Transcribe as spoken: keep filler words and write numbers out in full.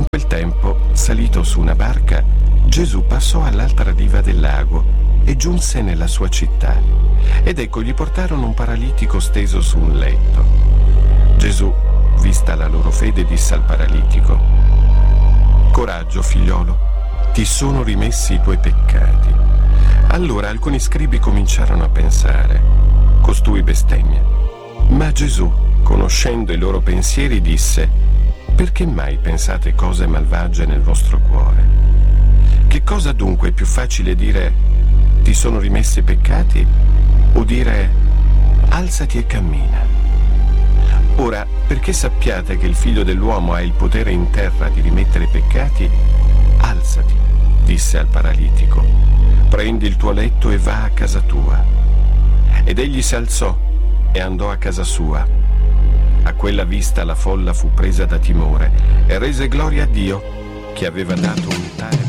quel tempo, salito su una barca, Gesù passò all'altra riva del lago e giunse nella sua città. Ed ecco, gli portarono un paralitico steso su un letto. Gesù, vista la loro fede, disse al paralitico: «Coraggio, figliolo, ti sono rimessi i tuoi peccati». Allora alcuni scribi cominciarono a pensare: «Costui bestemmia». Ma Gesù, conoscendo i loro pensieri, disse: «Perché mai pensate cose malvagie nel vostro cuore? Che cosa dunque è più facile dire: ti sono rimessi i peccati, o dire: alzati e cammina? Ora, perché sappiate che il Figlio dell'uomo ha il potere in terra di rimettere i peccati, alzati», disse al paralitico, «prendi il tuo letto e va a casa tua». Ed egli si alzò e andò a casa sua. A quella vista la folla fu presa da timore e rese gloria a Dio, che aveva dato un tale